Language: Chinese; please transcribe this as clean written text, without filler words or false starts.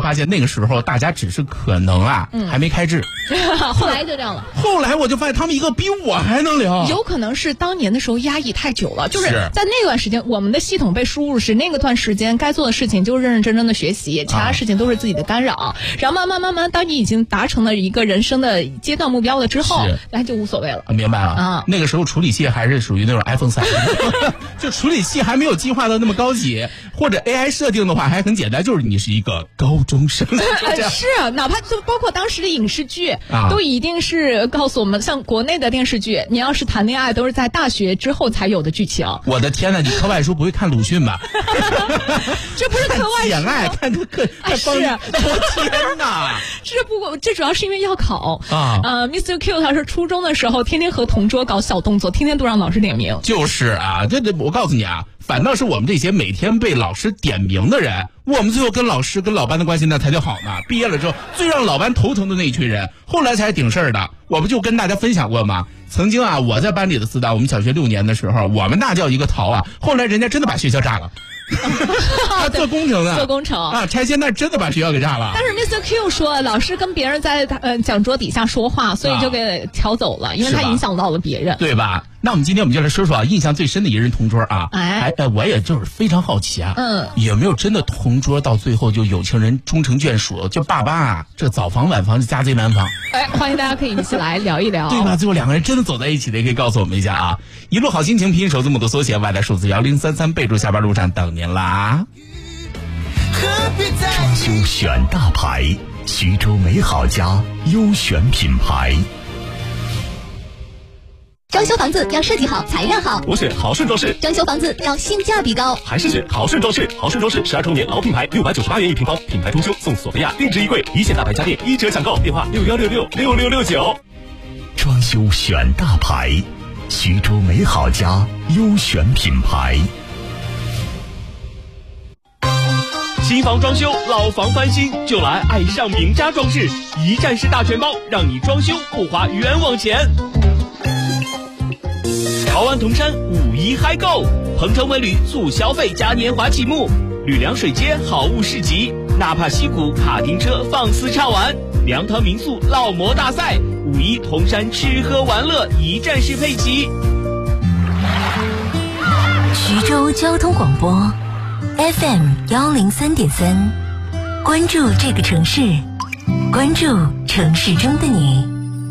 发现那个时候大家只是可能啊，还没开智。 后来就这样了。 后来我就发现他们一个比我还能聊。 有可能是当年的时候压抑太久了，就是在那段时间，我们的系统被输入时，那个段时间该做的事情就认认真真的学习，其他事情都是自己的干扰。然后慢慢，当你已经达成了一个人生的阶段目标了之后，那就无所谓了。 明白了啊。那个时候处理器还是属于那种 iPhone 3，就处理器还没有进化到那么高级，或者 AI 设定的话还很简单，就是你是一个高中生。 是，哪怕就包括当时的影视剧，都一定是告诉我们，像国内的电视剧，你要是谈恋爱都是在大学之后才有的剧情。 我的天哪，你课外书不会看鲁迅吧？ 这不是课外书， 简爱看这课， 是， 我天哪！ 不过这主要是因为要考啊。Mr. Q 他是初中的时候天天和同桌搞小动作，天天都让老师点名。 就是啊，这我告诉你啊，反倒是我们这些每天被老师点名的人，我们最后跟老师跟老班的关系那才叫好呢。毕业了之后，最让老班头疼的那一群人，后来才顶事儿的。我不就跟大家分享过吗？曾经啊，我在班里的死党，我们小学6年的时候，我们那叫一个淘啊。后来人家真的把学校炸了。他做工程的， 做工程啊，拆迁那真的把学校给炸了。 但是 Mr. Q 说，老师跟别人在讲桌底下说话，所以就给调走了，因为他影响到了别人， 对吧？那我们今天就来说说啊，印象最深的一人同桌啊。我也就是非常好奇啊，有没有真的同桌到最后就有情人终成眷属？就爸爸啊，这早房晚房就家贼难防。 欢迎大家可以一起来聊一聊， 对吧？最后两个人真的走在一起的，也可以告诉我们一下啊。一路好心情，拼音首字母的缩写，外来数字1033，备注下班路上等您啦。 装修选大牌，徐州美好家优选品牌。 装修房子要设计好，材料好， 我选豪顺装饰。 装修房子要性价比高， 还是选豪顺装饰。豪顺装饰12周年老品牌，698元一平方，品牌装修送索菲亚定制衣柜，一线大牌家电1折抢购，电话61666669。 装修选大牌，徐州美好家优选品牌。 新房装修，老房翻新，就来爱上名家装饰，一站式大全包，让你装修不花冤枉钱。潮湾铜山5·1嗨购，鹏程文旅促消费加年华启幕，吕梁水街好物市集，纳帕溪谷卡丁车放肆畅玩，粮堂民宿烙馍大赛，5·1铜山吃喝玩乐一站式配齐。 徐州交通广播 FM 103.3，关注这个城市，关注城市中的你。